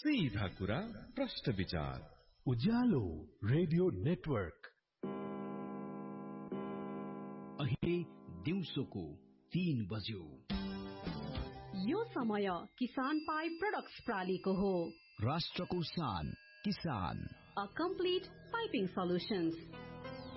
सीधा कुरा प्रश्न विचार उज्यालो रेडियो नेटवर्क। अहिले दिउँसोको 3 बज्यो। यो समय किसान पाइप प्रोडक्ट्स प्रालीको हो। राष्ट्रको शान किसान। A complete piping solutions.